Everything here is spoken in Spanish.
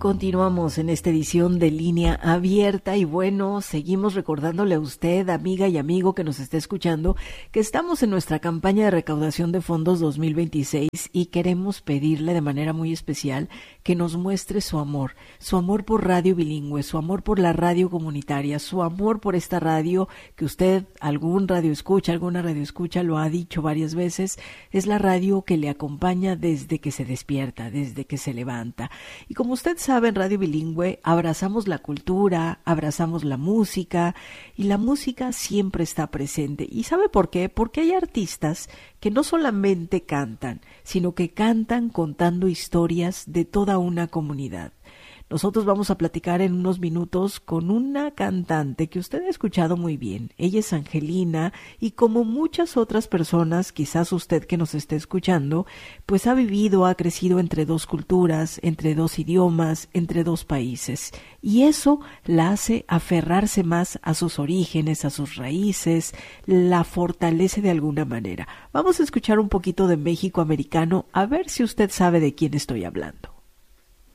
Continuamos en esta edición de Línea Abierta y bueno, seguimos recordándole a usted, amiga y amigo que nos está escuchando, que estamos en nuestra campaña de recaudación de fondos 2026 y queremos pedirle de manera muy especial que nos muestre su amor por Radio Bilingüe, su amor por la radio comunitaria, su amor por esta radio que usted, alguna radio escucha, lo ha dicho varias veces, es la radio que le acompaña desde que se despierta, desde que se levanta. Y como usted sabe, en Radio Bilingüe abrazamos la cultura, abrazamos la música y la música siempre está presente. ¿Y sabe por qué? Porque hay artistas que no solamente cantan, sino que cantan contando historias de toda una comunidad. Nosotros vamos a platicar en unos minutos con una cantante que usted ha escuchado muy bien. Ella es Angelina y como muchas otras personas, quizás usted que nos esté escuchando, pues ha vivido, ha crecido entre dos culturas, entre dos idiomas, entre dos países. Y eso la hace aferrarse más a sus orígenes, a sus raíces, la fortalece de alguna manera. Vamos a escuchar un poquito de México americano a ver si usted sabe de quién estoy hablando.